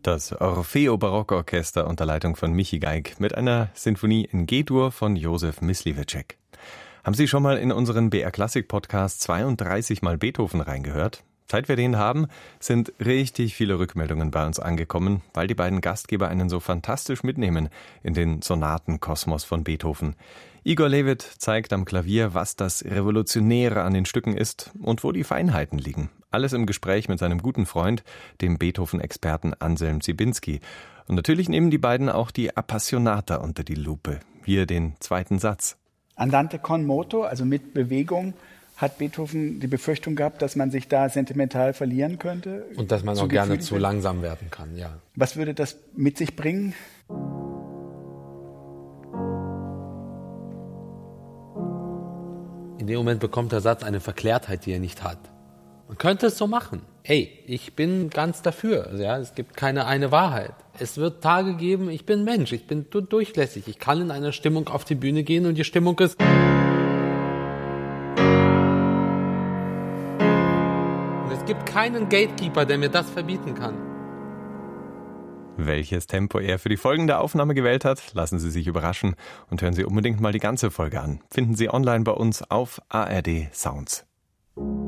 Das Orfeo Barockorchester unter Leitung von Michi Geig mit einer Sinfonie in G-Dur von Josef Myslivecek. Haben Sie schon mal in unseren BR Klassik Podcast 32 Mal Beethoven reingehört? Seit wir den haben, sind richtig viele Rückmeldungen bei uns angekommen, weil die beiden Gastgeber einen so fantastisch mitnehmen in den Sonatenkosmos von Beethoven. Igor Levit zeigt am Klavier, was das Revolutionäre an den Stücken ist und wo die Feinheiten liegen. Alles im Gespräch mit seinem guten Freund, dem Beethoven-Experten Anselm Zibinski. Und natürlich nehmen die beiden auch die Appassionata unter die Lupe. Hier den zweiten Satz. Andante con moto, also mit Bewegung, hat Beethoven die Befürchtung gehabt, dass man sich da sentimental verlieren könnte. Und dass man auch gerne zu langsam werden kann, ja. Was würde das mit sich bringen? In dem Moment bekommt der Satz eine Verklärtheit, die er nicht hat. Man könnte es so machen. Ey, ich bin ganz dafür. Ja, es gibt keine eine Wahrheit. Es wird Tage geben, ich bin Mensch, ich bin durchlässig. Ich kann in einer Stimmung auf die Bühne gehen und die Stimmung ist... Und es gibt keinen Gatekeeper, der mir das verbieten kann. Welches Tempo er für die folgende Aufnahme gewählt hat, lassen Sie sich überraschen und hören Sie unbedingt mal die ganze Folge an. Finden Sie online bei uns auf ARD Sounds.